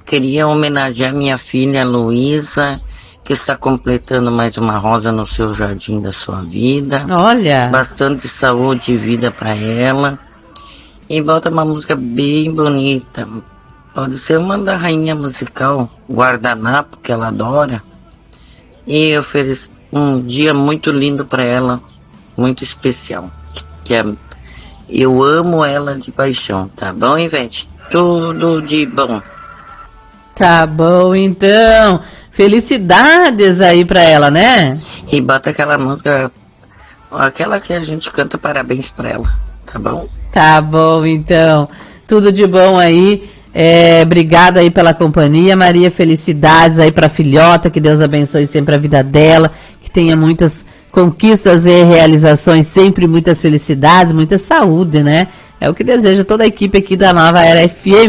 queria homenagear minha filha Luísa, que está completando mais uma rosa no seu jardim da sua vida. Olha! Bastante saúde e vida para ela. E bota uma música bem bonita. Pode ser uma da rainha musical, Guardanapo, que ela adora. E ofereço um dia muito lindo para ela, muito especial. Que é, eu amo ela de paixão, tá bom, Ivete? Tudo de bom. Tá bom, então. Felicidades aí pra ela, né? E bota aquela música, aquela que a gente canta parabéns pra ela, tá bom? Tá bom, então. Tudo de bom aí. Obrigada aí pela companhia, Maria. Felicidades aí pra filhota. Que Deus abençoe sempre a vida dela. Que tenha muitas conquistas e realizações. Sempre muitas felicidades, muita saúde, né? É o que deseja toda a equipe aqui da Nova Era FM.